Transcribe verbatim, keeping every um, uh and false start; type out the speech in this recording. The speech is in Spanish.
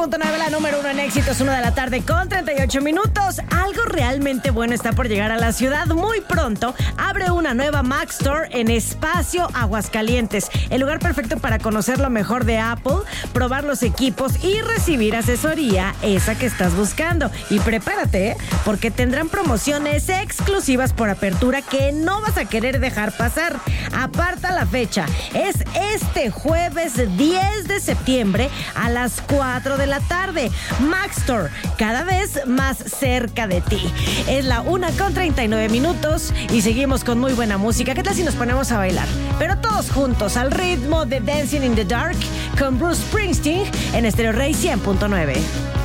Punto nueve, la número uno en éxitos, una de la tarde con treinta y ocho minutos. Algo realmente bueno está por llegar a la ciudad. Muy pronto abre una nueva Mac Store en Espacio Aguascalientes, el lugar perfecto para conocer lo mejor de Apple, probar los equipos y recibir asesoría, esa que estás buscando. Y prepárate, ¿eh? Porque tendrán promociones exclusivas por apertura que no vas a querer dejar pasar. Aparta la fecha, es este jueves diez de septiembre a las cuatro de la tarde. Mac Store, cada vez más cerca de ti. Es la una con treinta y nueve minutos y seguimos con muy buena música. ¿Qué tal si nos ponemos a bailar? Pero todos juntos al ritmo de Dancing in the Dark con Bruce Springsteen en Stereo Rey cien punto nueve.